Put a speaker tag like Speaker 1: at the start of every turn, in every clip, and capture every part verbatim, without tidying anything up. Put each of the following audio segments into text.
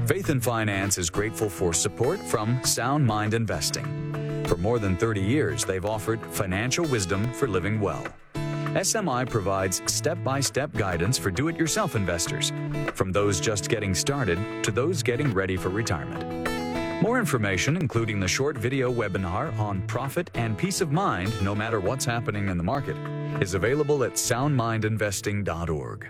Speaker 1: Faith and Finance is grateful for support from Sound Mind Investing. For more than thirty years, they've offered financial wisdom for living well. S M I provides step-by-step guidance for do-it-yourself investors, from those just getting started to those getting ready for retirement. More information, including the short video webinar on profit and peace of mind no matter what's happening in the market, is available at sound mind investing dot org.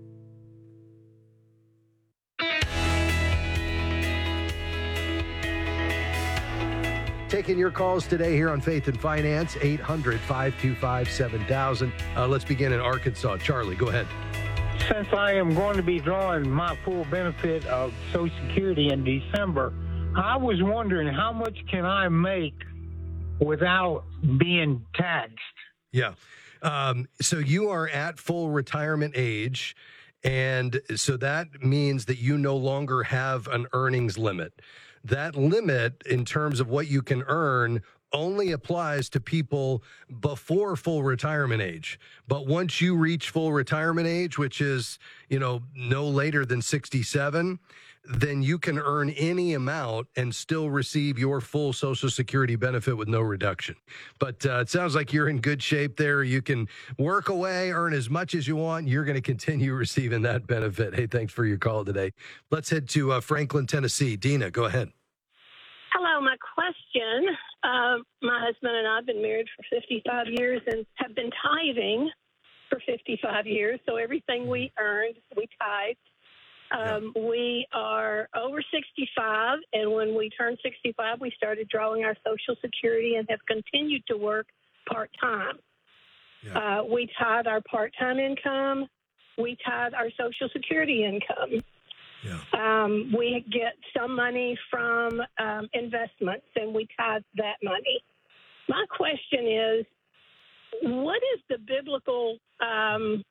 Speaker 2: Taking your calls today here on Faith and Finance, eight hundred, five two five, seven thousand. Uh, let's begin in Arkansas. Charlie, go ahead.
Speaker 3: Since I am going to be drawing my full benefit of Social Security in December, I was wondering how much can I make without being taxed?
Speaker 2: Yeah. Um, so you are at full retirement age, and so that means that you no longer have an earnings limit. That limit in terms of what you can earn only applies to people before full retirement age. But once you reach full retirement age, which is, you know, no later than sixty-seven, then you can earn any amount and still receive your full Social Security benefit with no reduction. But uh, it sounds like you're in good shape there. You can work away, earn as much as you want. You're going to continue receiving that benefit. Hey, thanks for your call today. Let's head to uh, Franklin, Tennessee. Dina, go ahead.
Speaker 4: Hello, my question. Uh, my husband and I have been married for fifty-five years and have been tithing for fifty-five years. So everything we earned, we tithed. Um, yeah. We are over sixty-five, and when we turned sixty-five, we started drawing our Social Security and have continued to work part-time. Yeah. Uh, we tithe our part-time income. We tithe our Social Security income. Yeah. Um, we get some money from um, investments, and we tithe that money. My question is, what is the biblical um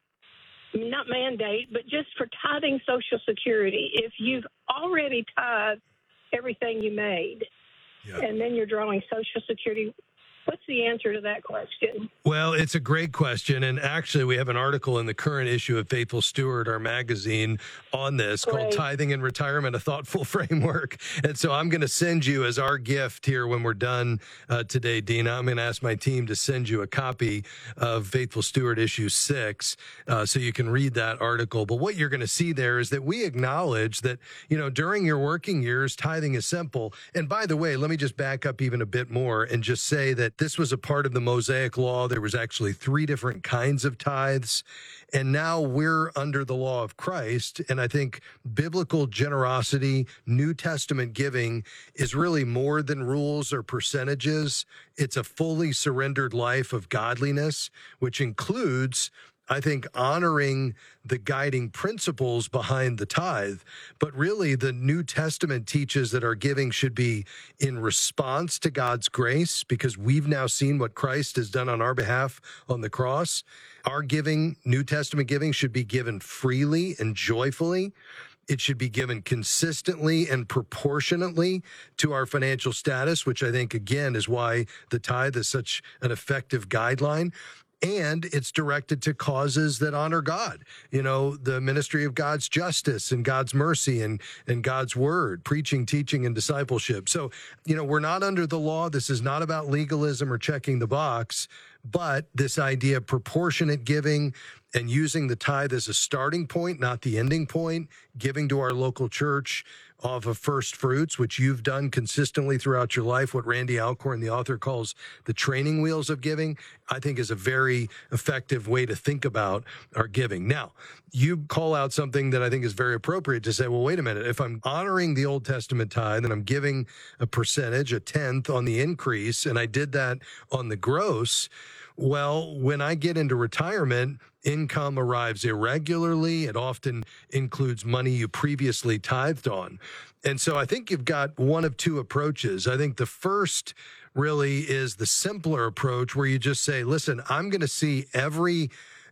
Speaker 4: not mandate, but just for tithing Social Security? If you've already tithed everything you made, yeah. and then you're drawing Social Security, what's the answer to that question?
Speaker 2: Well, it's a great question. And actually, we have an article in the current issue of Faithful Steward, our magazine, on this great. called Tithing in Retirement, a Thoughtful Framework. And so I'm going to send you as our gift here when we're done uh, today, Dina. I'm going to ask my team to send you a copy of Faithful Steward issue six uh, so you can read that article. But what you're going to see there is that we acknowledge that, you know, during your working years, tithing is simple. And by the way, let me just back up even a bit more and just say that this was a part of the Mosaic Law. There was actually three different kinds of tithes. And now we're under the law of Christ. And I think biblical generosity, New Testament giving is really more than rules or percentages. It's a fully surrendered life of godliness, which includes, I think, honoring the guiding principles behind the tithe. But really, the New Testament teaches that our giving should be in response to God's grace, because we've now seen what Christ has done on our behalf on the cross. Our giving, New Testament giving, should be given freely and joyfully. It should be given consistently and proportionately to our financial status, which I think, again, is why the tithe is such an effective guideline. And it's directed to causes that honor God, you know, the ministry of God's justice and God's mercy and, and God's word, preaching, teaching, and discipleship. So, you know, we're not under the law. This is not about legalism or checking the box, but this idea of proportionate giving and using the tithe as a starting point, not the ending point, giving to our local church off of first fruits, which you've done consistently throughout your life, what Randy Alcorn, the author, calls the training wheels of giving, I think is a very effective way to think about our giving. Now, you call out something that I think is very appropriate to say, well, wait a minute, if I'm honoring the Old Testament tithe and I'm giving a percentage, a tenth on the increase, and I did that on the gross, well, when I get into retirement, income arrives irregularly. It often includes money you previously tithed on. And so I think you've got one of two approaches. I think the first really is the simpler approach where you just say, listen, I'm going to see every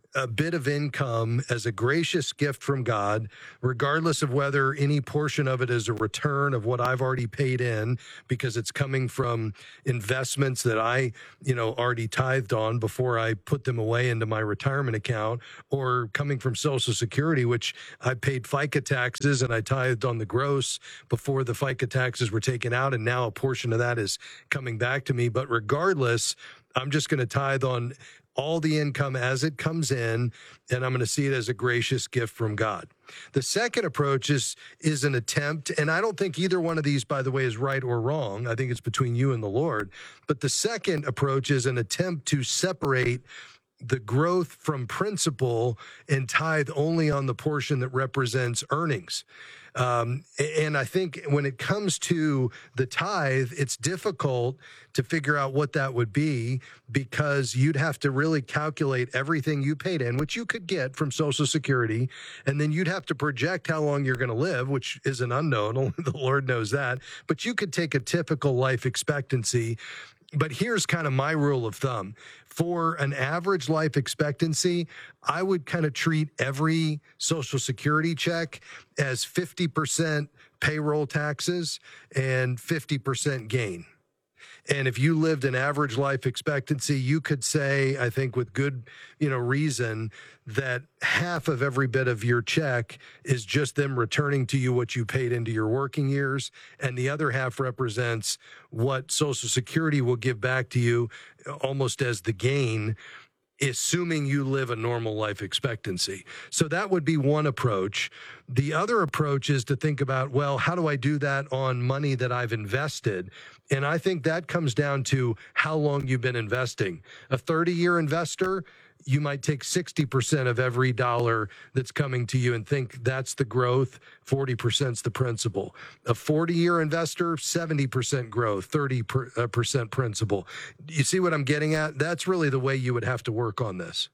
Speaker 2: a bit of income as a gracious gift from God, regardless of whether any portion of it is a return of what I've already paid in, because it's coming from investments that I, you know, already tithed on before I put them away into my retirement account, or coming from Social Security, which I paid FICA taxes and I tithed on the gross before the FICA taxes were taken out. And now a portion of that is coming back to me. But regardless, I'm just going to tithe on all the income as it comes in, and I'm going to see it as a gracious gift from God. The second approach is is an attempt, and I don't think either one of these, by the way, is right or wrong. I think it's between you and the Lord. But the second approach is an attempt to separate the growth from principal and tithe only on the portion that represents earnings. Um, and I think when it comes to the tithe, it's difficult to figure out what that would be, because you'd have to really calculate everything you paid in, which you could get from Social Security, and then you'd have to project how long you're going to live, which is an unknown. Only the Lord knows that. But you could take a typical life expectancy. But here's kind of my rule of thumb. For an average life expectancy, I would kind of treat every Social Security check as fifty percent payroll taxes and fifty percent gain. And if you lived an average life expectancy, you could say, I think with good, you know, reason, that half of every bit of your check is just them returning to you what you paid into your working years. And the other half represents what Social Security will give back to you almost as the gain, assuming you live a normal life expectancy. So that would be one approach. The other approach is to think about, well, how do I do that on money that I've invested? And I think that comes down to how long you've been investing. A thirty-year investor, you might take sixty percent of every dollar that's coming to you and think that's the growth, forty percent is the principal. A forty-year investor, seventy percent growth, thirty percent principal. You see what I'm getting at? That's really the way you would have to work on this.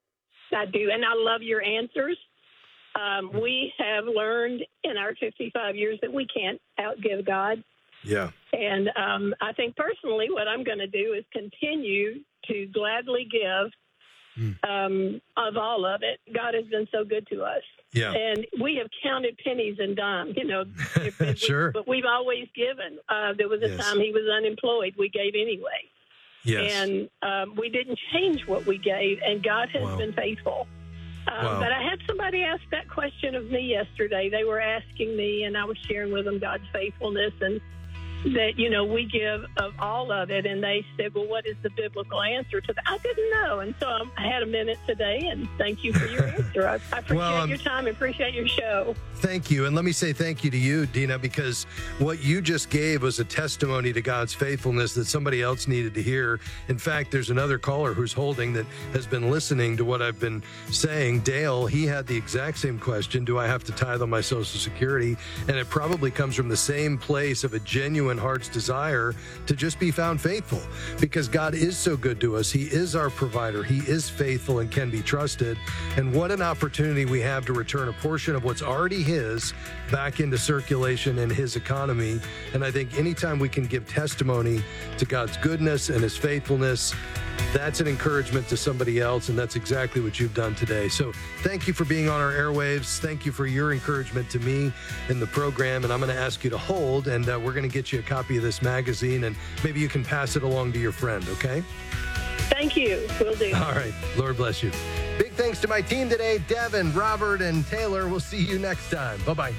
Speaker 4: I do, and I love your answers. Um, we have learned in our fifty-five years that we can't outgive God.
Speaker 2: Yeah.
Speaker 4: And um, I think personally what I'm going to do is continue to gladly give Mm. Um, of all of it. God has been so good to us.
Speaker 2: Yeah.
Speaker 4: And we have counted pennies and dimes, you know. If, if
Speaker 2: sure.
Speaker 4: We, but we've always given. Uh, there was a yes. time he was unemployed. We gave anyway.
Speaker 2: Yes.
Speaker 4: And um, we didn't change what we gave, and God has wow. been faithful. Um,
Speaker 2: wow.
Speaker 4: But I had somebody ask that question of me yesterday. They were asking me, and I was sharing with them God's faithfulness, and that, you know, we give of all of it. And they said, well, what is the biblical answer to that? I didn't know. And so um, I had a minute today, and thank you for your answer. I, I appreciate well, um, your time and appreciate your show.
Speaker 2: Thank you. And let me say thank you to you, Dina, because what you just gave was a testimony to God's faithfulness that somebody else needed to hear. In fact, there's another caller who's holding that has been listening to what I've been saying. Dale, he had the exact same question. Do I have to tithe on my Social Security? And it probably comes from the same place of a genuine heart's desire to just be found faithful, because God is so good to us. He is our provider. He is faithful and can be trusted. And what an opportunity we have to return a portion of what's already His back into circulation in His economy. And I think anytime we can give testimony to God's goodness and His faithfulness, that's an encouragement to somebody else, and that's exactly what you've done today. So thank you for being on our airwaves. Thank you for your encouragement to me in the program, and I'm going to ask you to hold, and uh, we're going to get you a copy of this magazine, and maybe you can pass it along to your friend, okay?
Speaker 4: Thank you. Will do.
Speaker 2: All right. Lord bless you. Big thanks to my team today, Devin, Robert, and Taylor. We'll see you next time. Bye-bye.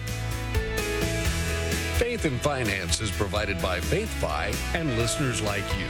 Speaker 5: Faith and Finance is provided by FaithFi and listeners like you.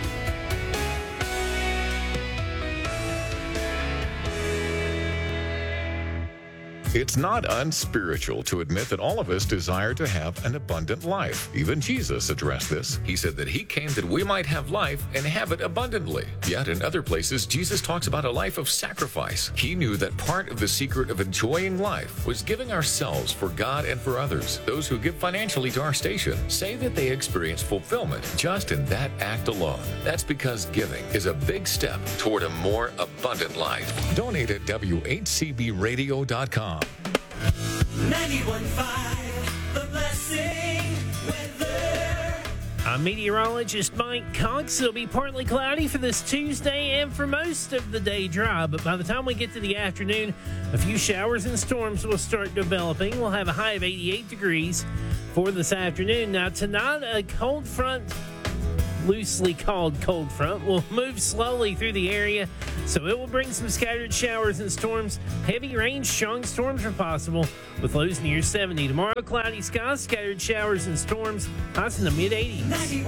Speaker 5: It's not unspiritual to admit that all of us desire to have an abundant life. Even Jesus addressed this. He said that He came that we might have life and have it abundantly. Yet in other places, Jesus talks about a life of sacrifice. He knew that part of the secret of enjoying life was giving ourselves for God and for others. Those who give financially to our station say that they experience fulfillment just in that act alone. That's because giving is a big step toward a more abundant life. Donate at W H C B radio dot com.
Speaker 6: ninety-one point five The Blessing Weather. I'm meteorologist Mike Cox. It'll be partly cloudy for this Tuesday and for most of the day dry, but by the time we get to the afternoon, a few showers and storms will start developing. We'll have a high of eighty-eight degrees for this afternoon. Now, tonight, a cold front, loosely called cold front, will move slowly through the area, so it will bring some scattered showers and storms. Heavy rain, strong storms are possible with lows near seventy. Tomorrow, cloudy skies, scattered showers and storms, highs in the mid eighties.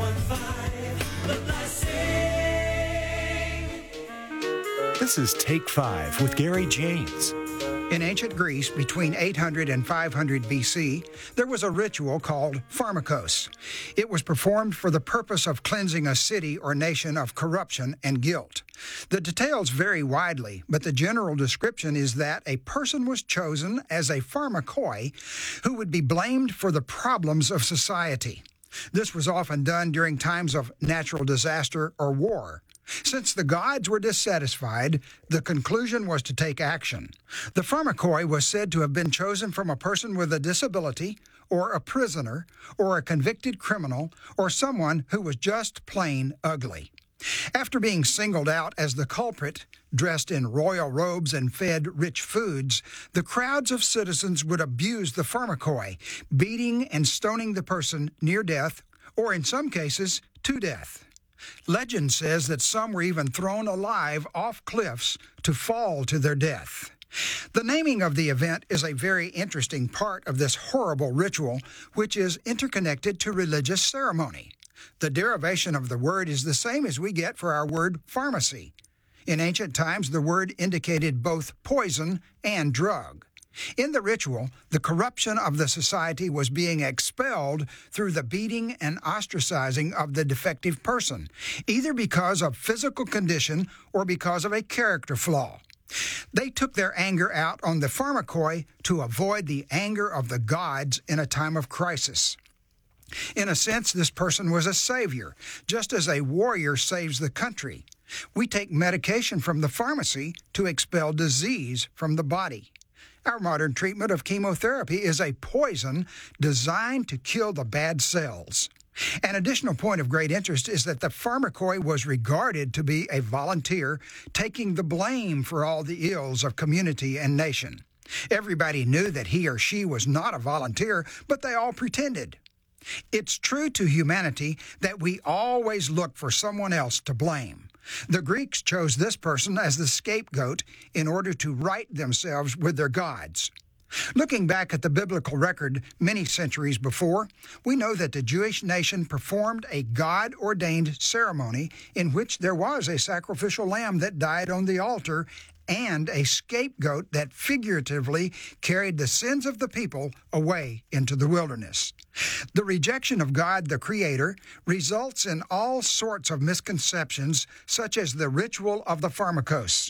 Speaker 7: This is Take Five with Gary James.
Speaker 8: In ancient Greece, between eight hundred and five hundred B C, there was a ritual called pharmakos. It was performed for the purpose of cleansing a city or nation of corruption and guilt. The details vary widely, but the general description is that a person was chosen as a pharmakoi who would be blamed for the problems of society. This was often done during times of natural disaster or war. Since the gods were dissatisfied, the conclusion was to take action. The pharmakoi was said to have been chosen from a person with a disability, or a prisoner, or a convicted criminal, or someone who was just plain ugly. After being singled out as the culprit, dressed in royal robes and fed rich foods, the crowds of citizens would abuse the pharmakoi, beating and stoning the person near death, or in some cases, to death. Legend says that some were even thrown alive off cliffs to fall to their death. The naming of the event is a very interesting part of this horrible ritual, which is interconnected to religious ceremony. The derivation of the word is the same as we get for our word pharmacy. In ancient times, the word indicated both poison and drug. In the ritual, the corruption of the society was being expelled through the beating and ostracizing of the defective person, either because of physical condition or because of a character flaw. They took their anger out on the pharmakoi to avoid the anger of the gods in a time of crisis. In a sense, this person was a savior, just as a warrior saves the country. We take medication from the pharmacy to expel disease from the body. Our modern treatment of chemotherapy is a poison designed to kill the bad cells. An additional point of great interest is that the pharmakoi was regarded to be a volunteer, taking the blame for all the ills of community and nation. Everybody knew that he or she was not a volunteer, but they all pretended. It's true to humanity that we always look for someone else to blame. The Greeks chose this person as the scapegoat in order to right themselves with their gods. Looking back at the biblical record many centuries before, we know that the Jewish nation performed a God-ordained ceremony in which there was a sacrificial lamb that died on the altar and a scapegoat that figuratively carried the sins of the people away into the wilderness. The rejection of God, the Creator, results in all sorts of misconceptions, such as the ritual of the pharmakos.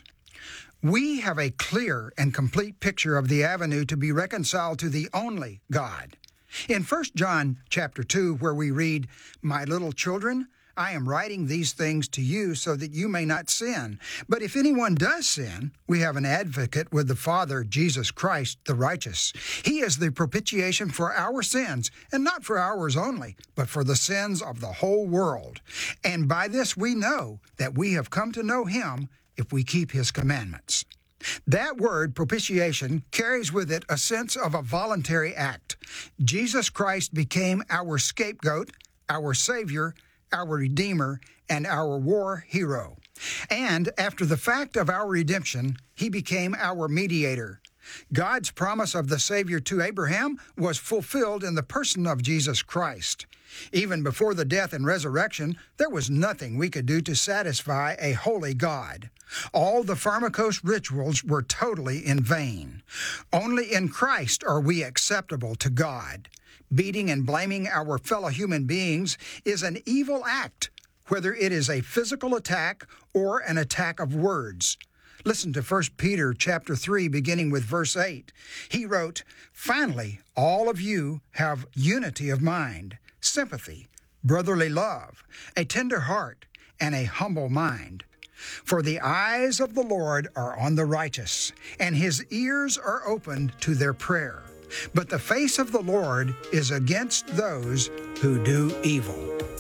Speaker 8: We have a clear and complete picture of the avenue to be reconciled to the only God. In First John chapter two, where we read, "My little children, I am writing these things to you so that you may not sin. But if anyone does sin, we have an advocate with the Father, Jesus Christ, the righteous. He is the propitiation for our sins, and not for ours only, but for the sins of the whole world. And by this we know that we have come to know him if we keep his commandments." That word, propitiation, carries with it a sense of a voluntary act. Jesus Christ became our scapegoat, our Savior, our Redeemer, and our war hero. And after the fact of our redemption, he became our mediator. God's promise of the Savior to Abraham was fulfilled in the person of Jesus Christ. Even before the death and resurrection, there was nothing we could do to satisfy a holy God. All the pharmakos rituals were totally in vain. Only in Christ are we acceptable to God. Beating and blaming our fellow human beings is an evil act, whether it is a physical attack or an attack of words. Listen to First Peter chapter three, beginning with verse eight. He wrote, "Finally, all of you have unity of mind, sympathy, brotherly love, a tender heart, and a humble mind. For the eyes of the Lord are on the righteous, and his ears are open to their prayer. But the face of the Lord is against those who do evil."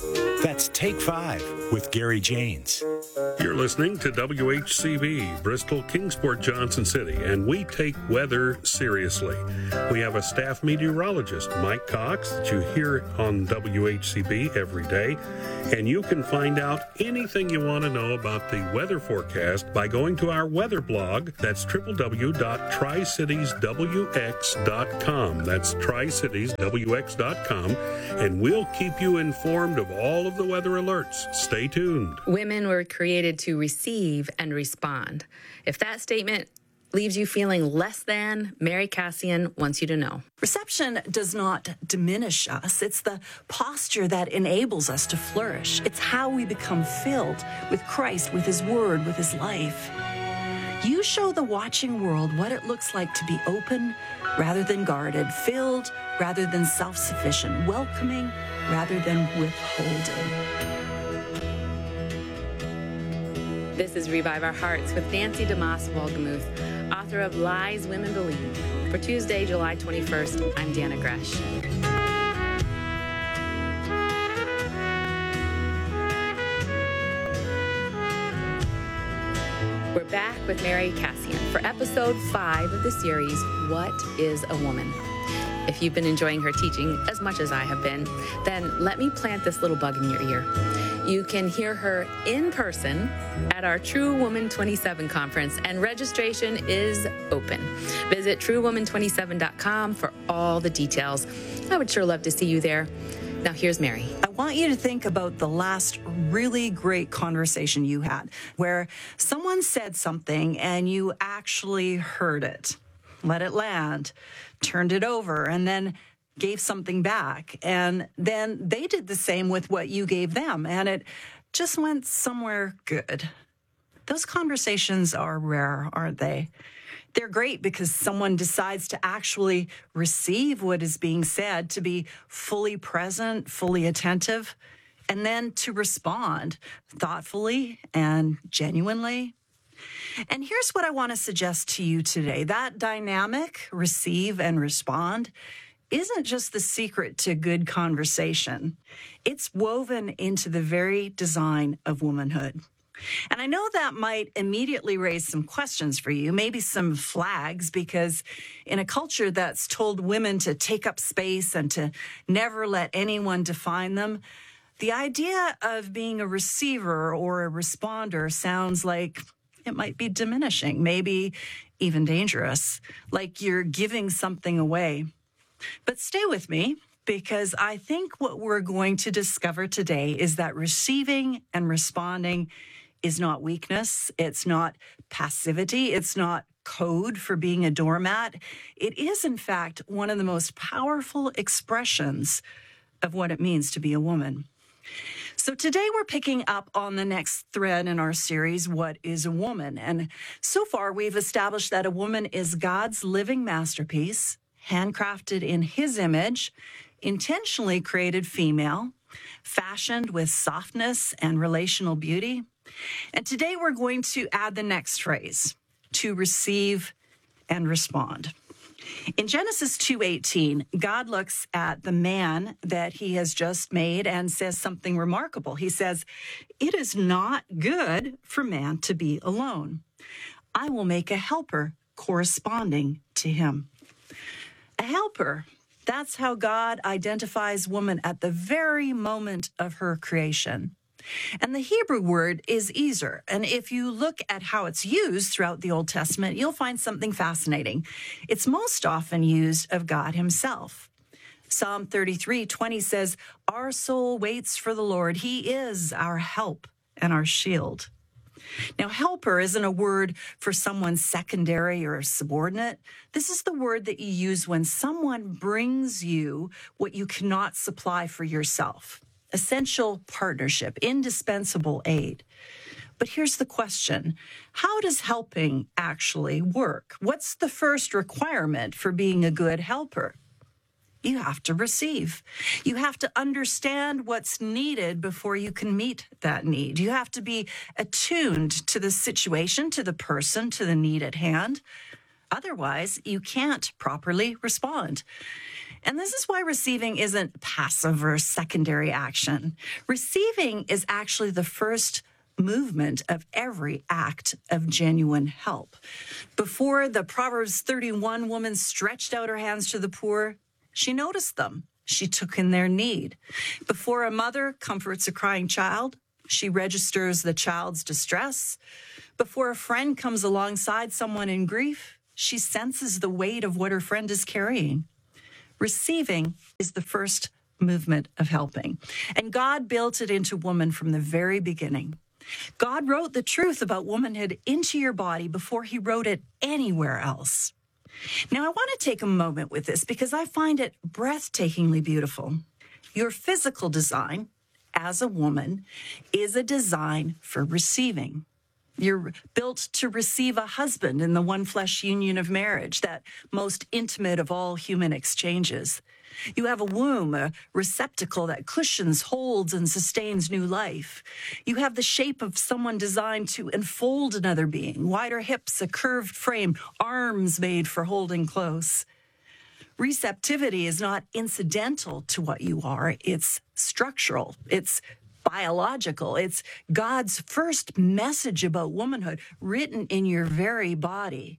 Speaker 7: That's Take Five with Gary Janes.
Speaker 9: You're listening to W H C B, Bristol, Kingsport, Johnson City, and we take weather seriously. We have a staff meteorologist, Mike Cox, that you hear on W H C B every day, and you can find out anything you want to know about the weather forecast by going to our weather blog. That's w w w dot tri cities w x dot com. That's tri cities w x dot com, and we'll keep you informed of all of the weather alerts. Stay tuned.
Speaker 10: Women were created to receive and respond. If that statement leaves you feeling less than, Mary Cassian wants you to know.
Speaker 11: Reception does not diminish us. It's the posture that enables us to flourish. It's how we become filled with Christ, with His Word, with His life. You show the watching world what it looks like to be open rather than guarded, filled rather than self-sufficient, welcoming rather than withholding.
Speaker 10: This is Revive Our Hearts with Nancy DeMoss Wolgemuth, author of Lies Women Believe. For Tuesday, July twenty-first, I'm Deanna Gresh. We're back with Mary Cassian for episode five of the series, What is a Woman? If you've been enjoying her teaching as much as I have been, then let me plant this little bug in your ear. You can hear her in person at our True Woman twenty-seven conference, and registration is open. Visit true woman twenty-seven dot com for all the details. I would sure love to see you there. Now here's Mary.
Speaker 11: I want you to think about the last really great conversation you had, where someone said something and you actually heard it, let it land, turned it over, and then gave something back. And then they did the same with what you gave them, and it just went somewhere good. Those conversations are rare, aren't they? They're great because someone decides to actually receive what is being said, to be fully present, fully attentive, and then to respond thoughtfully and genuinely. And here's what I want to suggest to you today. That dynamic, receive and respond, isn't just the secret to good conversation. It's woven into the very design of womanhood. And I know that might immediately raise some questions for you, maybe some flags, because in a culture that's told women to take up space and to never let anyone define them, the idea of being a receiver or a responder sounds like it might be diminishing, maybe even dangerous, like you're giving something away. But stay with me, because I think what we're going to discover today is that receiving and responding is not weakness. It's not passivity. It's not code for being a doormat. It is, in fact, one of the most powerful expressions of what it means to be a woman. So today we're picking up on the next thread in our series, What is a Woman? And so far we've established that a woman is God's living masterpiece, handcrafted in His image, intentionally created female, fashioned with softness and relational beauty. And today we're going to add the next phrase, to receive and respond. In Genesis two eighteen, God looks at the man that He has just made and says something remarkable. He says, "It is not good for man to be alone. I will make a helper corresponding to him." A helper. That's how God identifies woman at the very moment of her creation. And the Hebrew word is ezer. And if you look at how it's used throughout the Old Testament, you'll find something fascinating. It's most often used of God Himself. Psalm thirty-three twenty says, "Our soul waits for the Lord. He is our help and our shield." Now, helper isn't a word for someone secondary or subordinate. This is the word that you use when someone brings you what you cannot supply for yourself. Essential partnership, indispensable aid. But here's the question. How does helping actually work? What's the first requirement for being a good helper? You have to receive. You have to understand what's needed before you can meet that need. You have to be attuned to the situation, to the person, to the need at hand. Otherwise, you can't properly respond. And this is why receiving isn't passive or secondary action. Receiving is actually the first movement of every act of genuine help. Before the Proverbs thirty-one woman stretched out her hands to the poor, she noticed them. She took in their need. Before a mother comforts a crying child, she registers the child's distress. Before a friend comes alongside someone in grief, she senses the weight of what her friend is carrying. Receiving is the first movement of helping. And God built it into woman from the very beginning. God wrote the truth about womanhood into your body before he wrote it anywhere else. Now, I want to take a moment with this because I find it breathtakingly beautiful. Your physical design as a woman is a design for receiving. You're built to receive a husband in the one flesh union of marriage, that most intimate of all human exchanges. You have a womb, a receptacle that cushions, holds, and sustains new life. You have the shape of someone designed to enfold another being, wider hips, a curved frame, arms made for holding close. Receptivity is not incidental to what you are. It's structural. It's biological. It's God's first message about womanhood written in your very body.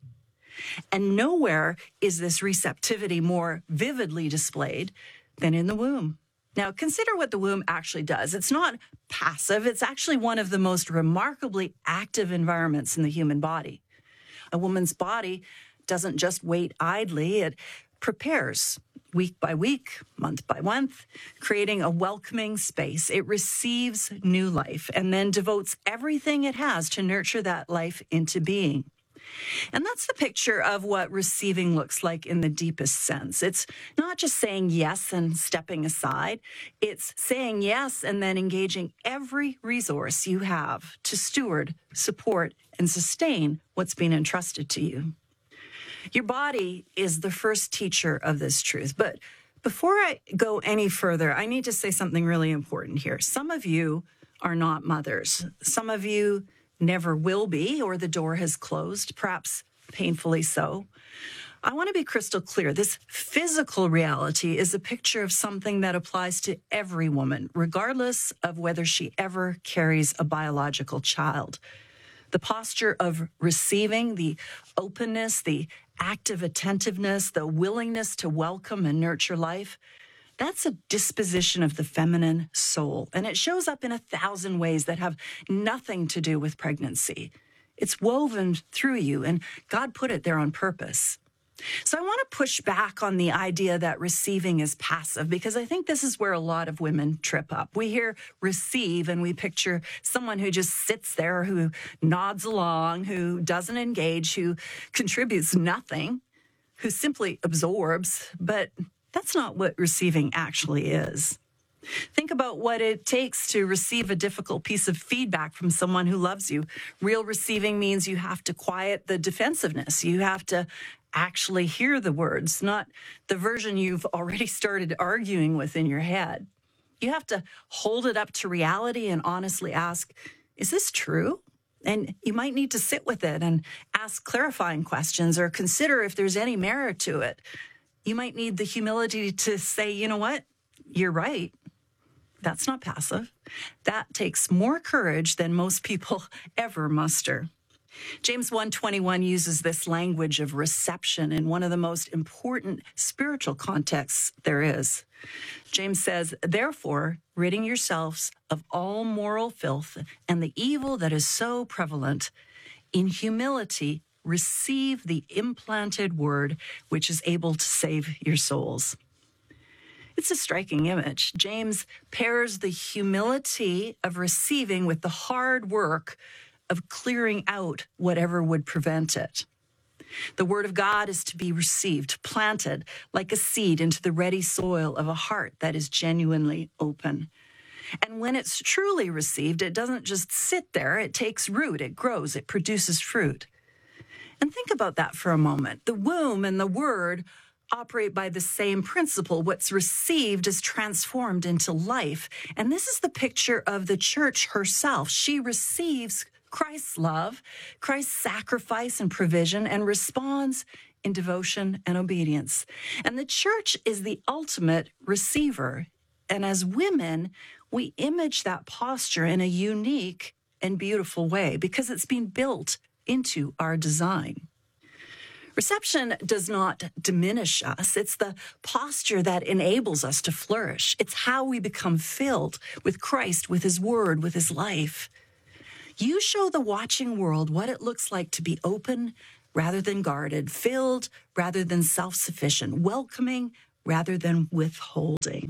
Speaker 11: And nowhere is this receptivity more vividly displayed than in the womb. Now, consider what the womb actually does. It's not passive. It's actually one of the most remarkably active environments in the human body. A woman's body doesn't just wait idly. It prepares week by week, month by month, creating a welcoming space. It receives new life and then devotes everything it has to nurture that life into being. And that's the picture of what receiving looks like in the deepest sense. It's not just saying yes and stepping aside. It's saying yes and then engaging every resource you have to steward, support, and sustain what's been entrusted to you. Your body is the first teacher of this truth. But before I go any further, I need to say something really important here. Some of you are not mothers. Some of you never will be, or the door has closed, perhaps painfully so. I want to be crystal clear. This physical reality is a picture of something that applies to every woman, regardless of whether she ever carries a biological child. The posture of receiving, the openness, the active attentiveness, the willingness to welcome and nurture life, that's a disposition of the feminine soul. And it shows up in a thousand ways that have nothing to do with pregnancy. It's woven through you, and God put it there on purpose. So I want to push back on the idea that receiving is passive, because I think this is where a lot of women trip up. We hear receive and we picture someone who just sits there, who nods along, who doesn't engage, who contributes nothing, who simply absorbs. But that's not what receiving actually is. Think about what it takes to receive a difficult piece of feedback from someone who loves you. Real receiving means you have to quiet the defensiveness. You have to actually hear the words, not the version you've already started arguing with in your head. You have to hold it up to reality and honestly ask, is this true? And you might need to sit with it and ask clarifying questions or consider if there's any merit to it. You might need the humility to say, you know what? You're right. That's not passive. That takes more courage than most people ever muster. James one twenty-one uses this language of reception in one of the most important spiritual contexts there is. James says, therefore, ridding yourselves of all moral filth and the evil that is so prevalent, in humility receive the implanted word which is able to save your souls. It's a striking image. James pairs the humility of receiving with the hard work of clearing out whatever would prevent it. The word of God is to be received, planted like a seed into the ready soil of a heart that is genuinely open. And when it's truly received, it doesn't just sit there. It takes root, it grows, it produces fruit. And think about that for a moment. The womb and the word operate by the same principle. What's received is transformed into life. And this is the picture of the church herself. She receives Christ's love, Christ's sacrifice and provision, and responds in devotion and obedience. And the church is the ultimate receiver. And as women, we image that posture in a unique and beautiful way because it's been built into our design. Reception does not diminish us. It's the posture that enables us to flourish. It's how we become filled with Christ, with his word, with his life. You show the watching world what it looks like to be open rather than guarded, filled rather than self-sufficient, welcoming rather than withholding.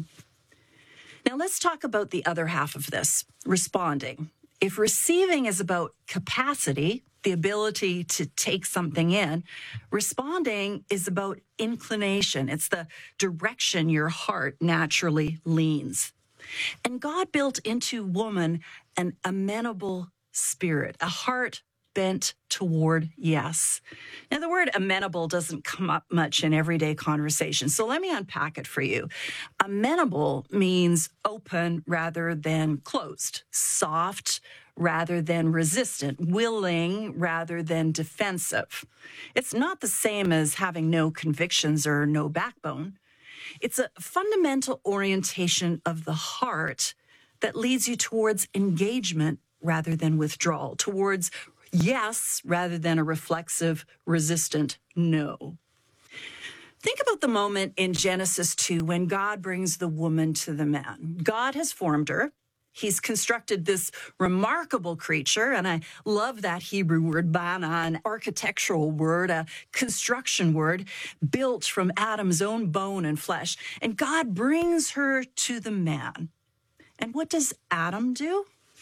Speaker 11: Now let's talk about the other half of this, responding. If receiving is about capacity, the ability to take something in, responding is about inclination. It's the direction your heart naturally leans. And God built into woman an amenable spirit, a heart bent toward yes. Now, the word amenable doesn't come up much in everyday conversation, so let me unpack it for you. Amenable means open rather than closed, soft rather than resistant, willing rather than defensive. It's not the same as having no convictions or no backbone. It's a fundamental orientation of the heart that leads you towards engagement rather than withdrawal, towards yes rather than a reflexive, resistant no. Think about the moment in Genesis two when God brings the woman to the man. God has formed her. He's constructed this remarkable creature, and I love that Hebrew word, bana, an architectural word, a construction word, built from Adam's own bone and flesh. And God brings her to the man. And what does Adam do?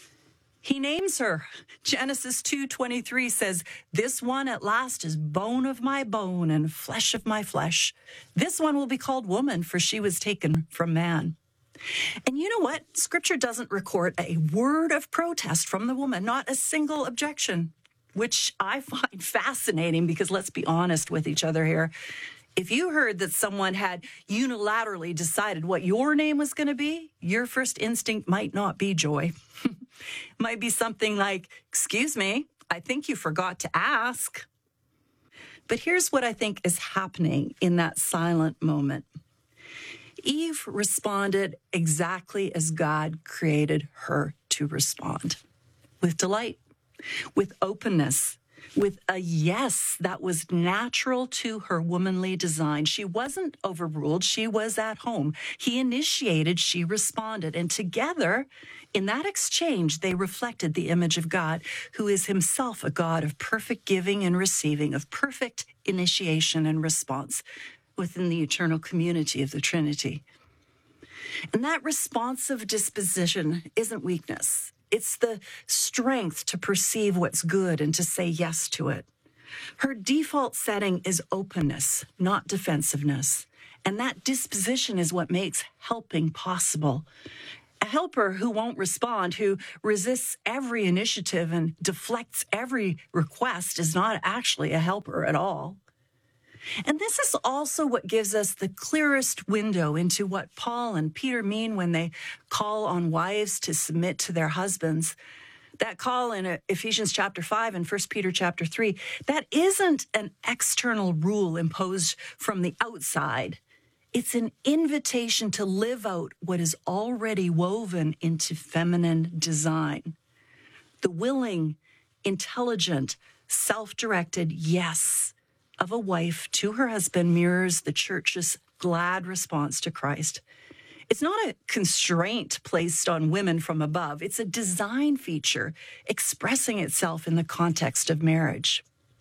Speaker 11: He names her. Genesis two twenty-three says, "This one at last is bone of my bone and flesh of my flesh. This one will be called woman, for she was taken from man." And you know what? Scripture doesn't record a word of protest from the woman, not a single objection, which I find fascinating because let's be honest with each other here. If you heard that someone had unilaterally decided what your name was going to be, your first instinct might not be joy. Might be something like, "Excuse me, I think you forgot to ask." But here's what I think is happening in that silent moment. Eve responded exactly as God created her to respond, with delight, with openness, with a yes that was natural to her womanly design. She wasn't overruled. She was at home. He initiated, she responded. And together, in that exchange, they reflected the image of God, who is himself a God of perfect giving and receiving, of perfect initiation and response within the eternal community of the Trinity. And that responsive disposition isn't weakness. It's the strength to perceive what's good and to say yes to it. Her default setting is openness, not defensiveness. And that disposition is what makes helping possible. A helper who won't respond, who resists every initiative and deflects every request, is not actually a helper at all. And this is also what gives us the clearest window into what Paul and Peter mean when they call on wives to submit to their husbands. That call in Ephesians chapter five and First Peter chapter three, that isn't an external rule imposed from the outside. It's an invitation to live out what is already woven into feminine design. The willing, intelligent, self-directed yes of a wife to her husband mirrors the church's glad response to Christ. It's not a constraint placed on women from above. It's a design feature expressing itself in the context of marriage.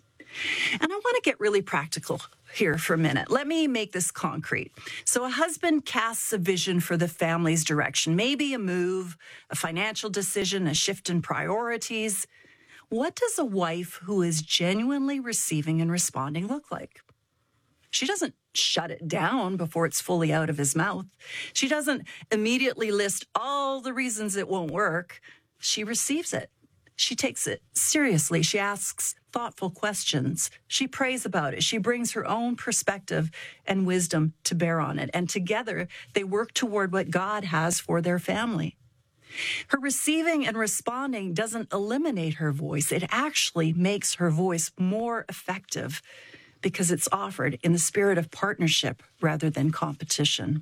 Speaker 11: And I want to get really practical here for a minute. Let me make this concrete. So a husband casts a vision for the family's direction, maybe a move, a financial decision, a shift in priorities. What does a wife who is genuinely receiving and responding look like? She doesn't shut it down before it's fully out of his mouth. She doesn't immediately list all the reasons it won't work. She receives it. She takes it seriously. She asks thoughtful questions. She prays about it. She brings her own perspective and wisdom to bear on it. And together, they work toward what God has for their family. Her receiving and responding doesn't eliminate her voice. It actually makes her voice more effective because it's offered in the spirit of partnership rather than competition.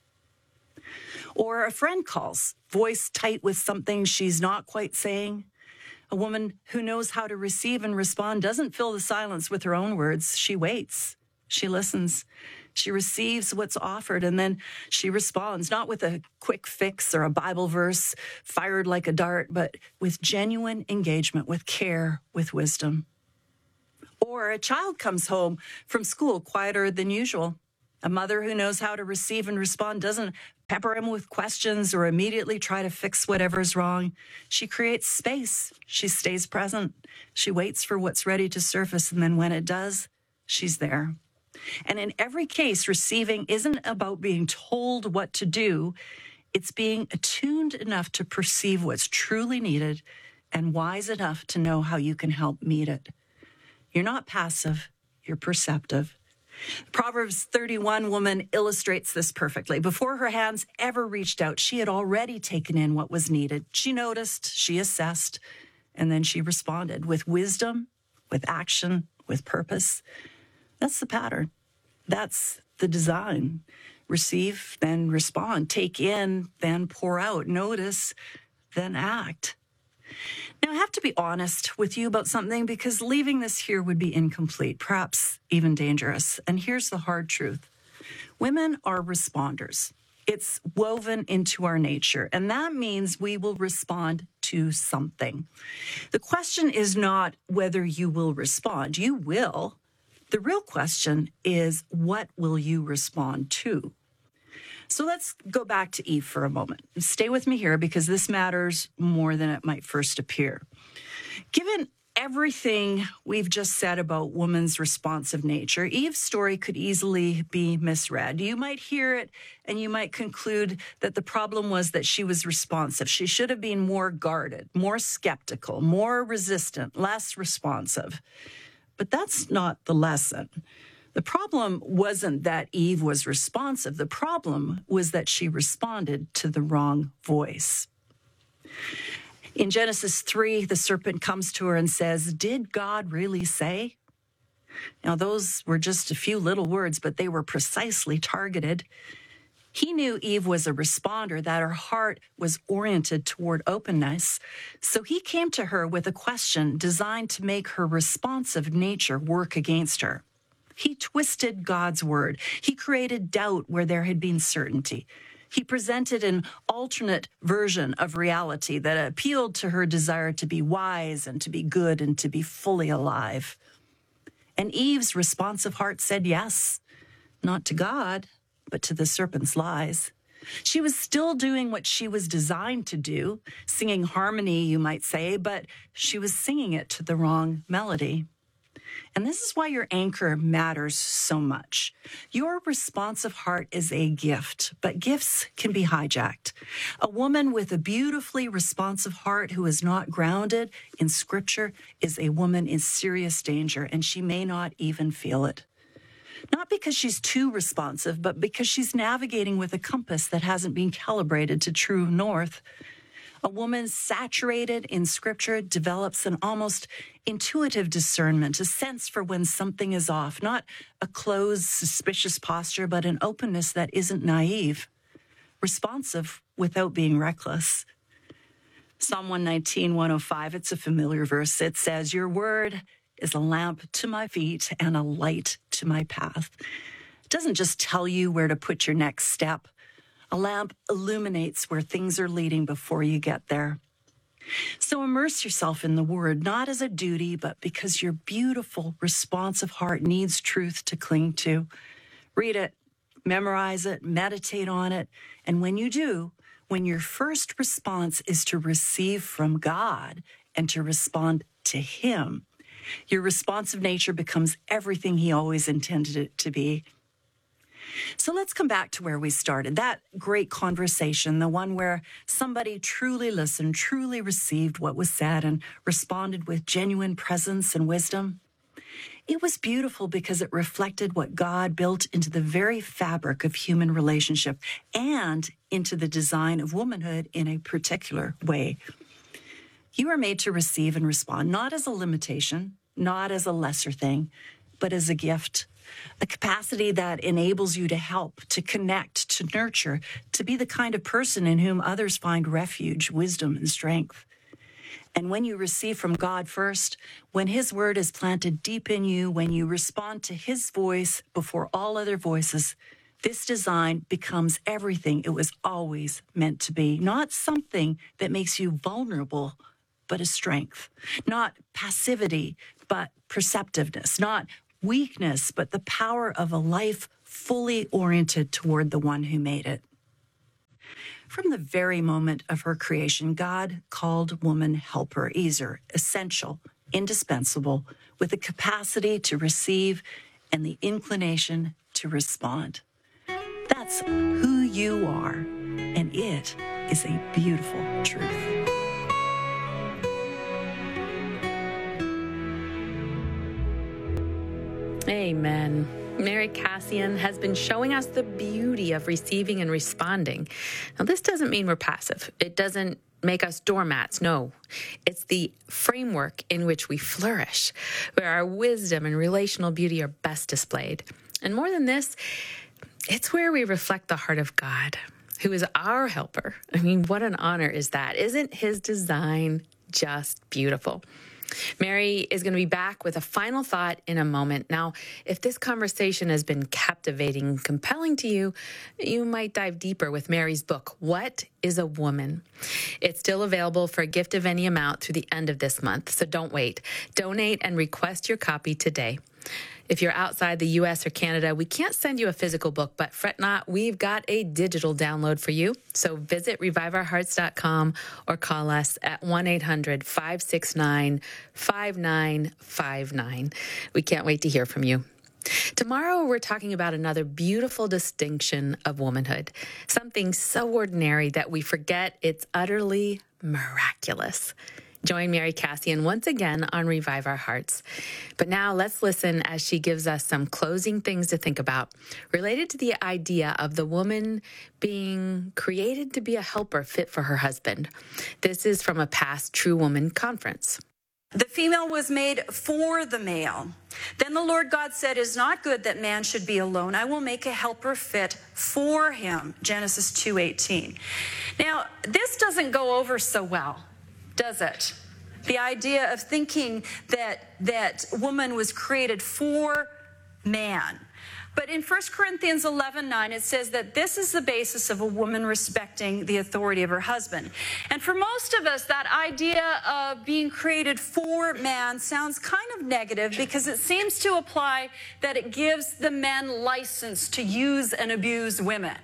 Speaker 11: Or a friend calls, voice tight with something she's not quite saying. A woman who knows how to receive and respond doesn't fill the silence with her own words. She waits. She listens. She receives what's offered, and then she responds, not with a quick fix or a Bible verse fired like a dart, but with genuine engagement, with care, with wisdom. Or a child comes home from school quieter than usual. A mother who knows how to receive and respond doesn't pepper him with questions or immediately try to fix whatever's wrong. She creates space. She stays present. She waits for what's ready to surface, and then when it does, she's there. And in every case, receiving isn't about being told what to do. It's being attuned enough to perceive what's truly needed and wise enough to know how you can help meet it. You're not passive, you're perceptive. Proverbs thirty-one woman illustrates this perfectly. Before her hands ever reached out, she had already taken in what was needed. She noticed, she assessed, and then she responded with wisdom, with action, with purpose. That's the pattern. That's the design. Receive, then respond. Take in, then pour out. Notice, then act. Now, I have to be honest with you about something because leaving this here would be incomplete, perhaps even dangerous. And here's the hard truth. Women are responders. It's woven into our nature, and that means we will respond to something. The question is not whether you will respond. You will. The real question is, what will you respond to? So let's go back to Eve for a moment. Stay with me here because this matters more than it might first appear. Given everything we've just said about woman's responsive nature, Eve's story could easily be misread. You might hear it and you might conclude that the problem was that she was responsive. She should have been more guarded, more skeptical, more resistant, less responsive. But that's not the lesson. The problem wasn't that Eve was responsive. The problem was that she responded to the wrong voice. In Genesis three, the serpent comes to her and says, "Did God really say?" Now, those were just a few little words, but they were precisely targeted. He knew Eve was a responder, that her heart was oriented toward openness. So he came to her with a question designed to make her responsive nature work against her. He twisted God's word. He created doubt where there had been certainty. He presented an alternate version of reality that appealed to her desire to be wise and to be good and to be fully alive. And Eve's responsive heart said yes, not to God, but to the serpent's lies. She was still doing what she was designed to do, singing harmony, you might say, but she was singing it to the wrong melody. And this is why your anchor matters so much. Your responsive heart is a gift, but gifts can be hijacked. A woman with a beautifully responsive heart who is not grounded in Scripture is a woman in serious danger, and she may not even feel it. Not because she's too responsive, but because she's navigating with a compass that hasn't been calibrated to true north. A woman saturated in Scripture develops an almost intuitive discernment, a sense for when something is off, not a closed, suspicious posture, but an openness that isn't naive, responsive without being reckless. Psalm one nineteen, one oh five, it's a familiar verse. It says, "Your word is a lamp to my feet and a light to my path." It doesn't just tell you where to put your next step. A lamp illuminates where things are leading before you get there. So immerse yourself in the Word, not as a duty, but because your beautiful, responsive heart needs truth to cling to. Read it, memorize it, meditate on it. And when you do, when your first response is to receive from God and to respond to Him, your responsive nature becomes everything He always intended it to be. So let's come back to where we started, that great conversation, the one where somebody truly listened, truly received what was said and responded with genuine presence and wisdom. It was beautiful because it reflected what God built into the very fabric of human relationship and into the design of womanhood in a particular way. You are made to receive and respond, not as a limitation, not as a lesser thing, but as a gift. A capacity that enables you to help, to connect, to nurture, to be the kind of person in whom others find refuge, wisdom, and strength. And when you receive from God first, when His word is planted deep in you, when you respond to His voice before all other voices, this design becomes everything it was always meant to be. Not something that makes you vulnerable, but a strength. Not passivity, but perceptiveness. Not weakness, but the power of a life fully oriented toward the one who made it. From the very moment of her creation, God called woman helper, Ezer, essential, indispensable, with the capacity to receive and the inclination to respond. That's who you are, and it is a beautiful truth.
Speaker 10: Amen. Mary Kassian has been showing us the beauty of receiving and responding. Now, this doesn't mean we're passive. It doesn't make us doormats. No, it's the framework in which we flourish, where our wisdom and relational beauty are best displayed. And more than this, it's where we reflect the heart of God, who is our helper. I mean, what an honor is that? Isn't His design just beautiful? Mary is going to be back with a final thought in a moment. Now, if this conversation has been captivating, compelling to you, you might dive deeper with Mary's book, What is a Woman? It's still available for a gift of any amount through the end of this month, so don't wait. Donate and request your copy today. If you're outside the U S or Canada, we can't send you a physical book, but fret not, we've got a digital download for you. So visit revive our hearts dot com or call us at one eight hundred, five six nine, five nine five nine. We can't wait to hear from you. Tomorrow, we're talking about another beautiful distinction of womanhood, something so ordinary that we forget it's utterly miraculous. Join Mary Kassian once again on Revive Our Hearts. But now let's listen as she gives us some closing things to think about related to the idea of the woman being created to be a helper fit for her husband. This is from a past True Woman conference.
Speaker 11: The female was made for the male. Then the Lord God said, "It is not good that man should be alone. I will make a helper fit for him." Genesis two eighteen. Now, this doesn't go over so well, does it? The idea of thinking that that woman was created for man. But in First Corinthians eleven nine, it says that this is the basis of a woman respecting the authority of her husband. And for most of us, that idea of being created for man sounds kind of negative because it seems to imply that it gives the men license to use and abuse women.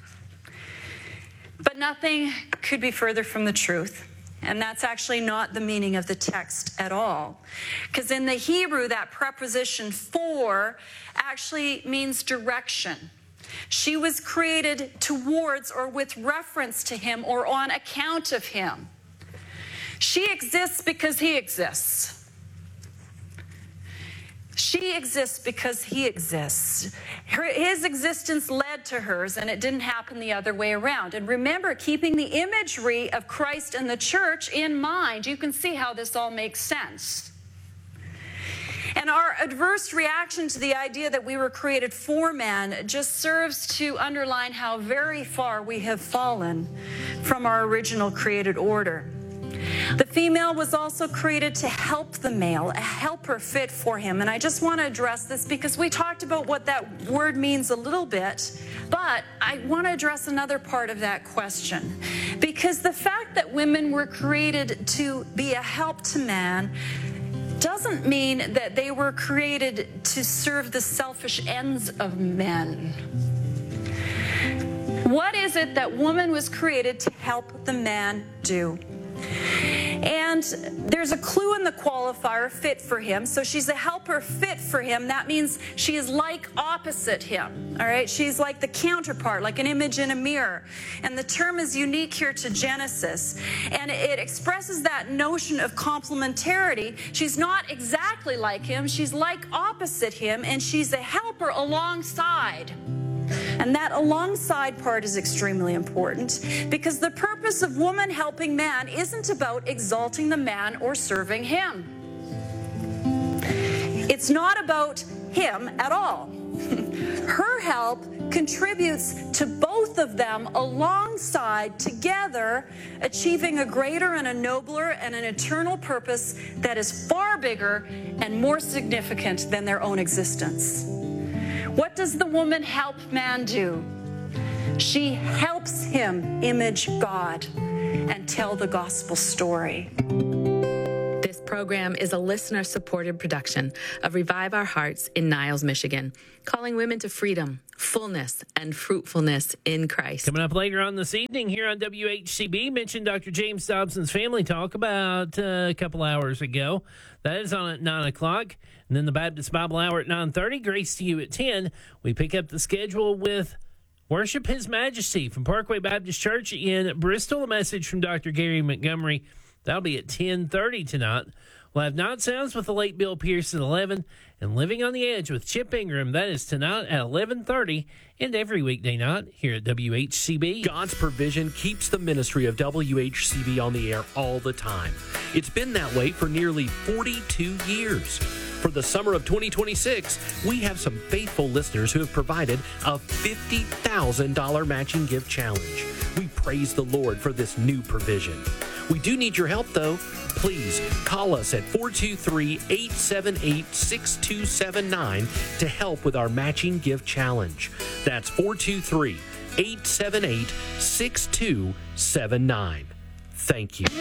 Speaker 11: But nothing could be further from the truth. And that's actually not the meaning of the text at all. Because in the Hebrew, that preposition for actually means direction. She was created towards or with reference to him or on account of him. She exists because he exists. She exists because he exists. Her, his existence led to hers, and it didn't happen the other way around. And remember, keeping the imagery of Christ and the church in mind, you can see how this all makes sense. And our adverse reaction to the idea that we were created for man just serves to underline how very far we have fallen from our original created order. The female was also created to help the male, a helper fit for him. And I just want to address this because we talked about what that word means a little bit, but I want to address another part of that question. Because the fact that women were created to be a help to man doesn't mean that they were created to serve the selfish ends of men. What is it that woman was created to help the man do? And there's a clue in the qualifier, fit for him. So she's a helper fit for him. That means she is like opposite him. All right. She's like the counterpart, like an image in a mirror. And the term is unique here to Genesis. And it expresses that notion of complementarity. She's not exactly like him. She's like opposite him. And she's a helper alongside. And that alongside part is extremely important because the purpose of woman helping man isn't about exalting the man or serving him. It's not about him at all. Her help contributes to both of them alongside, together, achieving a greater and a nobler and an eternal purpose that is far bigger and more significant than their own existence. What does the woman help man do? She helps him image God and tell the gospel story.
Speaker 10: This program is a listener-supported production of Revive Our Hearts in Niles, Michigan, calling women to freedom, fullness, and fruitfulness in Christ.
Speaker 6: Coming up later on this evening here on W H C B, mentioned Doctor James Dobson's Family Talk about uh, a couple hours ago. That is on at nine o'clock. And then the Baptist Bible Hour at nine thirty. Grace to You at ten. We pick up the schedule with Worship His Majesty from Parkway Baptist Church in Bristol. A message from Doctor Gary Montgomery. That'll be at ten thirty tonight. We'll have Night Sounds with the late Bill Pierce at eleven, and Living on the Edge with Chip Ingram. That is tonight at eleven thirty, and every weekday night here at W H C B.
Speaker 12: God's provision keeps the ministry of W H C B on the air all the time. It's been that way for nearly forty-two years. For the summer of twenty twenty-six, we have some faithful listeners who have provided a fifty thousand dollars matching gift challenge. We praise the Lord for this new provision. We do need your help, though. Please call us at four two three, eight seven eight, six two seven nine to help with our matching gift challenge. That's four two three, eight seven eight, six two seven nine. Thank you.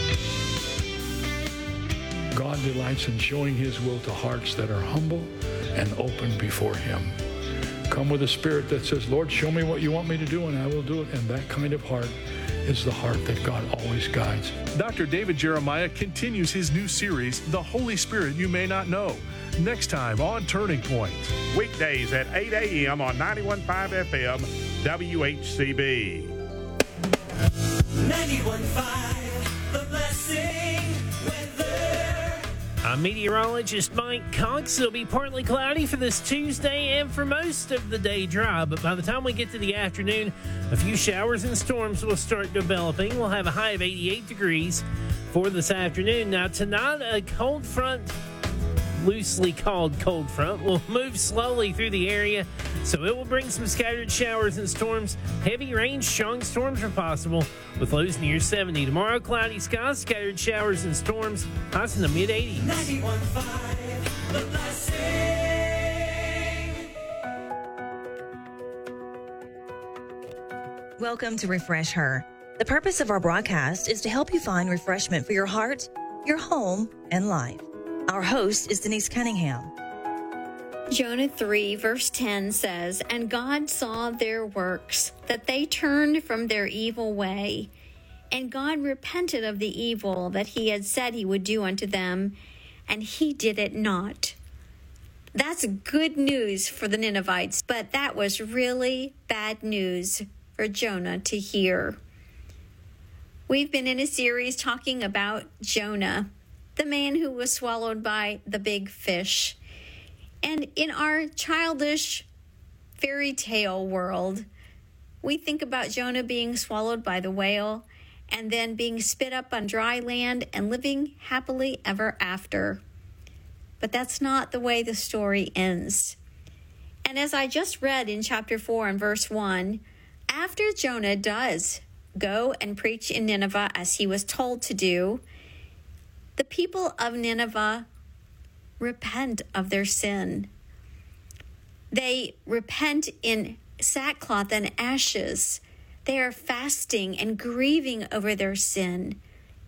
Speaker 13: God delights in showing His will to hearts that are humble and open before Him. Come with a spirit that says, Lord, show me what you want me to do, and I will do it. And that kind of heart is the heart that God always guides.
Speaker 14: Doctor David Jeremiah continues his new series, The Holy Spirit You May Not Know, next time on Turning Point.
Speaker 15: Weekdays at eight a.m. on ninety-one point five F M, W H C B.
Speaker 16: ninety-one point five, The Blessing Weather.
Speaker 6: I'm meteorologist Mike Cox. It'll be partly cloudy for this Tuesday and for most of the day dry, but by the time we get to the afternoon, a few showers and storms will start developing. We'll have a high of eighty-eight degrees for this afternoon. Now, tonight, a cold front, loosely called cold front, will move slowly through the area, so it will bring some scattered showers and storms. Heavy rain, strong storms are possible with lows near seventy. Tomorrow, cloudy skies, scattered showers and storms, highs in the mid eighties.
Speaker 16: ninety-one point five, The Blessing.
Speaker 17: Welcome to Refresh Her. The purpose of our broadcast is to help you find refreshment for your heart, your home, and life. Our host is Denise Cunningham.
Speaker 18: Jonah three, verse ten says, And God saw their works, that they turned from their evil way. And God repented of the evil that he had said he would do unto them, and he did it not. That's good news for the Ninevites, but that was really bad news for Jonah to hear. We've been in a series talking about Jonah, the man who was swallowed by the big fish. And in our childish fairy tale world, we think about Jonah being swallowed by the whale and then being spit up on dry land and living happily ever after. But that's not the way the story ends. And as I just read in chapter four and verse one, after Jonah does go and preach in Nineveh as he was told to do, the people of Nineveh repent of their sin. They repent in sackcloth and ashes. They are fasting and grieving over their sin.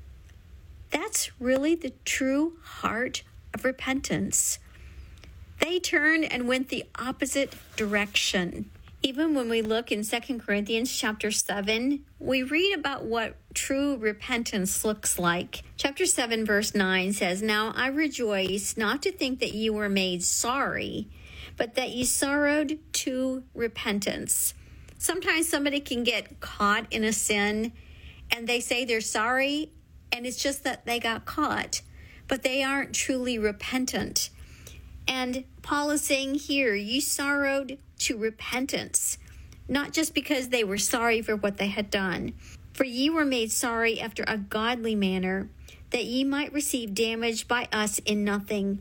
Speaker 18: That's really the true heart of repentance. They turned and went the opposite direction. Even when we look in Second Corinthians chapter seven, we read about what true repentance looks like. Chapter seven, verse nine says, Now I rejoice not to think that you were made sorry, but that you sorrowed to repentance. Sometimes somebody can get caught in a sin and they say they're sorry, and it's just that they got caught, but they aren't truly repentant. And Paul is saying here, you sorrowed to repentance, not just because they were sorry for what they had done. For ye were made sorry after a godly manner, that ye might receive damage by us in nothing.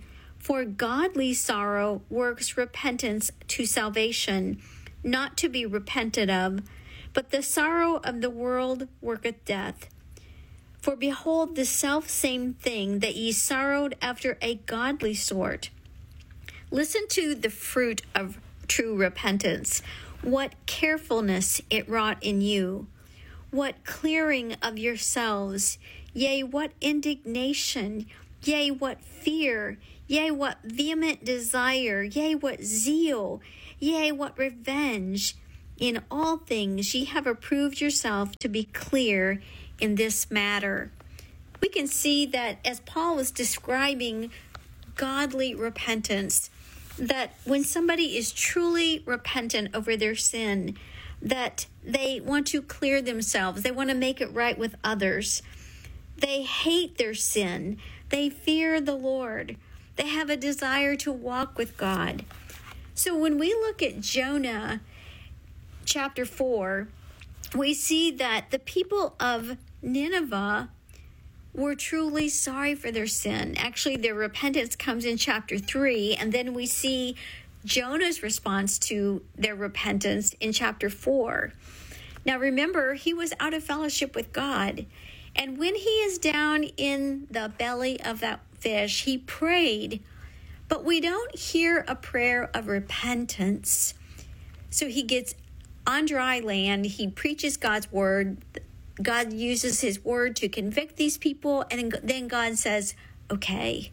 Speaker 18: For godly sorrow works repentance to salvation, not to be repented of, but the sorrow of the world worketh death. For behold, the selfsame thing that ye sorrowed after a godly sort. Listen to the fruit of true repentance. What carefulness it wrought in you. What clearing of yourselves. Yea, what indignation. Yea, what fear. Yea, what vehement desire. Yea, what zeal. Yea, what revenge. In all things ye have approved yourself to be clear in this matter. We can see that as Paul was describing godly repentance, that when somebody is truly repentant over their sin, that they want to clear themselves, they want to make it right with others. They hate their sin. They fear the Lord. They have a desire to walk with God. So when we look at Jonah chapter four, we see that the people of Nineveh were truly sorry for their sin. Actually, their repentance comes in chapter three, and then we see Jonah's response to their repentance in chapter four. Now remember, he was out of fellowship with God, and when he is down in the belly of that fish, he prayed, but we don't hear a prayer of repentance. So he gets on dry land, he preaches God's word. God uses his word to convict these people, and then God says, okay,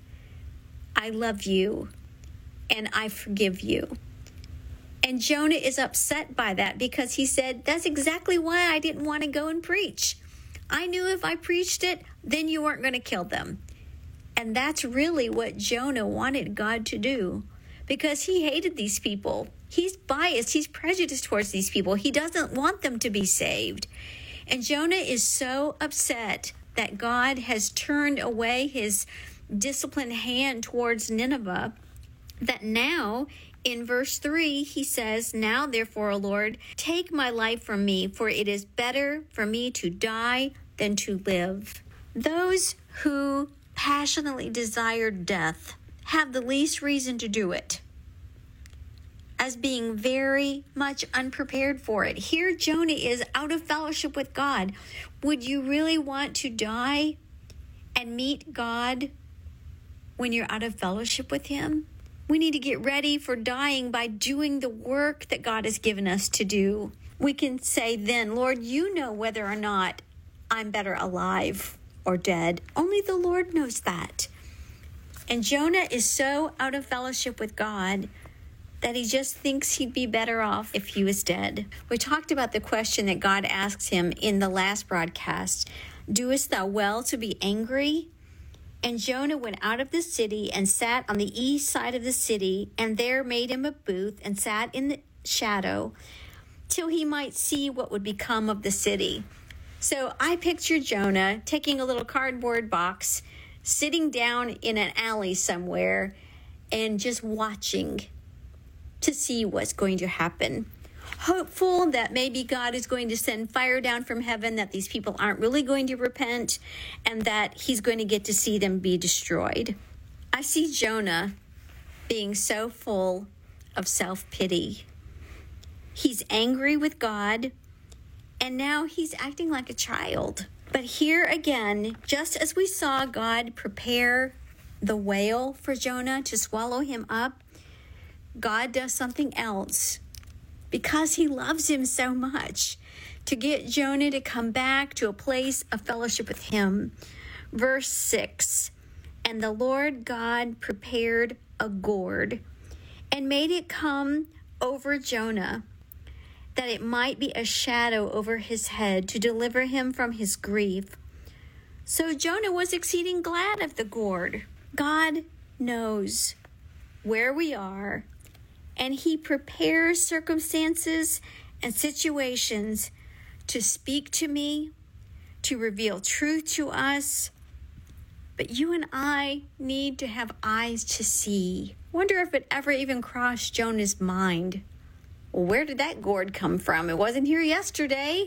Speaker 18: I love you, and I forgive you. And Jonah is upset by that because he said, that's exactly why I didn't want to go and preach. I knew if I preached it, then you weren't going to kill them. And that's really what Jonah wanted God to do, because he hated these people. He's biased. He's prejudiced towards these people. He doesn't want them to be saved. And Jonah is so upset that God has turned away his disciplined hand towards Nineveh that now in verse three, he says, now therefore, O Lord, take my life from me, for it is better for me to die than to live. Those who passionately desire death have the least reason to do it, as being very much unprepared for it. Here Jonah is out of fellowship with God. Would you really want to die and meet God when you're out of fellowship with him? We need to get ready for dying by doing the work that God has given us to do. We can say then, Lord, you know whether or not I'm better alive or dead. Only the Lord knows that. And Jonah is so out of fellowship with God that he just thinks he'd be better off if he was dead. We talked about the question that God asks him in the last broadcast, doest thou well to be angry? And Jonah went out of the city and sat on the east side of the city, and there made him a booth and sat in the shadow till he might see what would become of the city. So I picture Jonah taking a little cardboard box, sitting down in an alley somewhere, and just watching to see what's going to happen. Hopeful that maybe God is going to send fire down from heaven, that these people aren't really going to repent, and that he's going to get to see them be destroyed. I see Jonah being so full of self-pity. He's angry with God, and now he's acting like a child. But here again, just as we saw God prepare the whale for Jonah to swallow him up, God does something else because he loves him so much to get Jonah to come back to a place of fellowship with him. Verse six, and the Lord God prepared a gourd and made it come over Jonah, that it might be a shadow over his head to deliver him from his grief. So Jonah was exceeding glad of the gourd. God knows where we are, and he prepares circumstances and situations to speak to me, to reveal truth to us. But you and I need to have eyes to see. Wonder if it ever even crossed Jonah's mind. Well, where did that gourd come from? It wasn't here yesterday.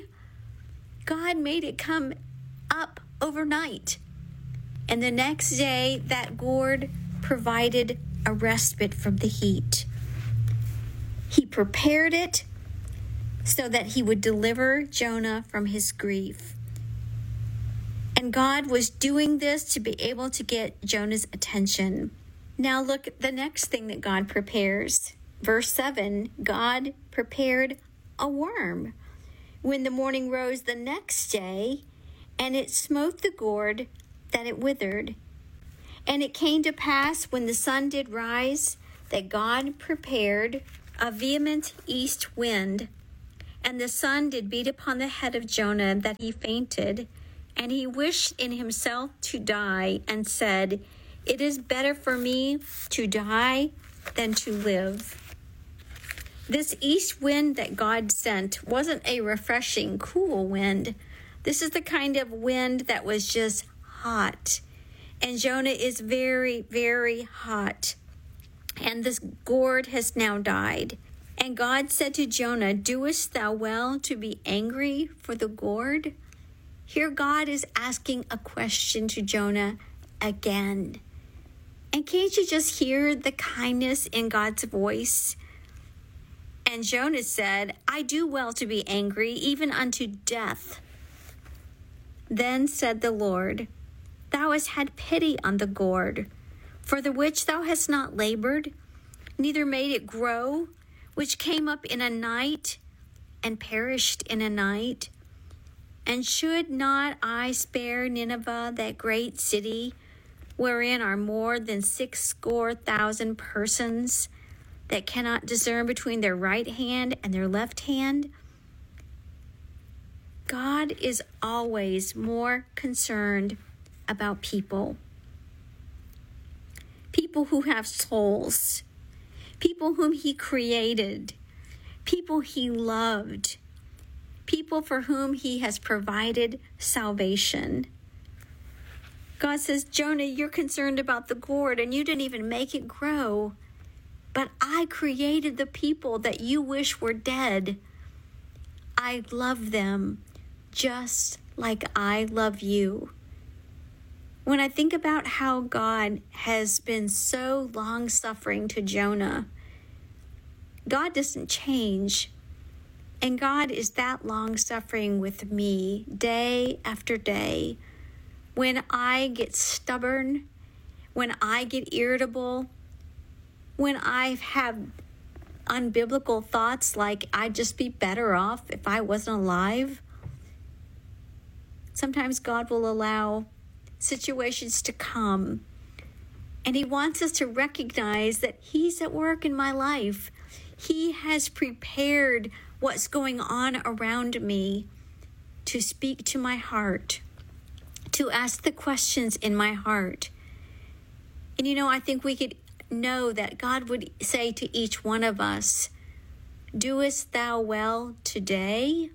Speaker 18: God made it come up overnight. And the next day, that gourd provided a respite from the heat. He prepared it so that he would deliver Jonah from his grief. And God was doing this to be able to get Jonah's attention. Now look at the next thing that God prepares. Verse seven, God prepared a worm. When the morning rose the next day, and it smote the gourd, that it withered. And it came to pass, when the sun did rise, that God prepared a vehement east wind, and the sun did beat upon the head of Jonah, that he fainted. And he wished in himself to die, and said, It is better for me to die than to live. This east wind that God sent wasn't a refreshing, cool wind. This is the kind of wind that was just hot. And Jonah is very, very hot. And this gourd has now died. And God said to Jonah, Doest thou well to be angry for the gourd? Here God is asking a question to Jonah again. And can't you just hear the kindness in God's voice? And Jonah said, I do well to be angry, even unto death. Then said the Lord, Thou hast had pity on the gourd, for the which thou hast not labored, neither made it grow, which came up in a night, and perished in a night. And should not I spare Nineveh, that great city, wherein are more than six score thousand persons, that cannot discern between their right hand and their left hand? God is always more concerned about people. People who have souls. People whom he created. People he loved. People for whom he has provided salvation. God says, Jonah, you're concerned about the gourd and you didn't even make it grow. But I created the people that you wish were dead. I love them just like I love you. When I think about how God has been so long-suffering to Jonah, God doesn't change. And God is that long-suffering with me day after day. When I get stubborn, when I get irritable, when I have unbiblical thoughts like I'd just be better off if I wasn't alive, sometimes God will allow situations to come. And he wants us to recognize that he's at work in my life. He has prepared what's going on around me to speak to my heart, to ask the questions in my heart. And you know, I think we could know that God would say to each one of us, Doest thou well today?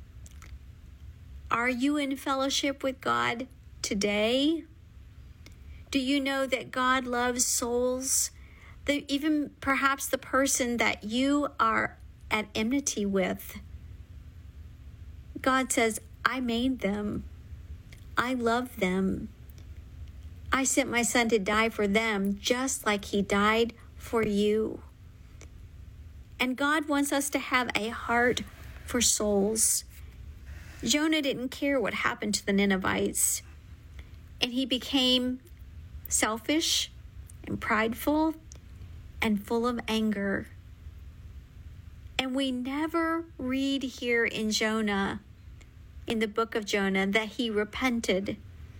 Speaker 18: Are you in fellowship with God today? Do you know that God loves souls? That even perhaps the person that you are at enmity with, God says, I made them. I love them. I sent my son to die for them just like he died for you. And God wants us to have a heart for souls. Jonah didn't care what happened to the Ninevites. And he became selfish and prideful and full of anger. And we never read here in Jonah, in the book of Jonah, that he repented.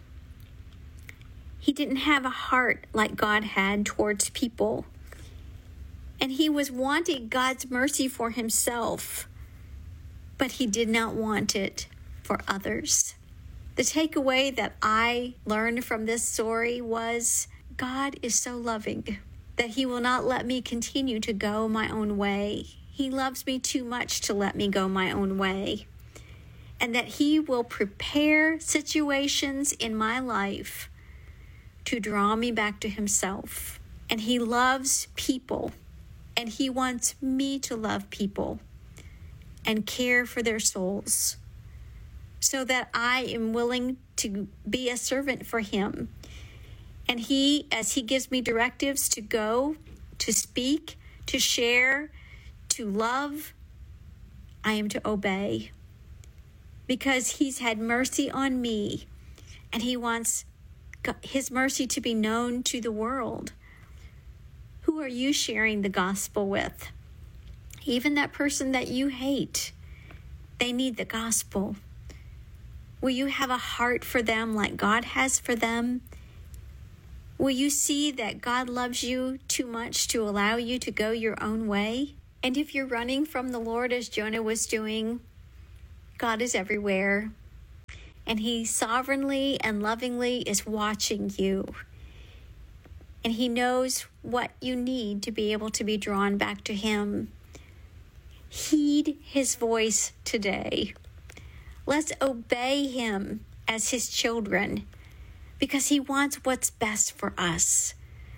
Speaker 18: He didn't have a heart like God had towards people. And he was wanting God's mercy for himself, but he did not want it for others. The takeaway that I learned from this story was God is so loving that he will not let me continue to go my own way. He loves me too much to let me go my own way. And that he will prepare situations in my life to draw me back to himself. And he loves people. And he wants me to love people and care for their souls, so that I am willing to be a servant for him. And he, as he gives me directives to go, to speak, to share, to love, I am to obey. Because he's had mercy on me, and he wants his mercy to be known to the world. Who are you sharing the gospel with? Even that person that you hate, they need the gospel. Will you have a heart for them like God has for them? Will you see that God loves you too much to allow you to go your own way? And if you're running from the Lord as Jonah was doing, God is everywhere. And he sovereignly and lovingly is watching you. And he knows what you need to be able to be drawn back to him. Heed his voice today. Let's obey him as his children, because he wants what's best for us.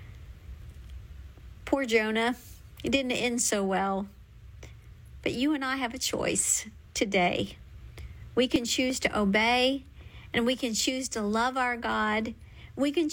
Speaker 18: Poor Jonah, it didn't end so well. But you and I have a choice today. We can choose to obey, and we can choose to love our God. We can